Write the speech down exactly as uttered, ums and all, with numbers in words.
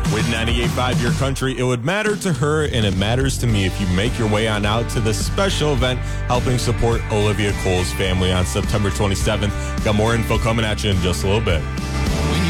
With ninety-eight point five Your Country, it would matter to her and it matters to me if you make your way on out to this special event helping support Olivia Cole's family on September twenty-seventh. Got more info coming at you in just a little bit.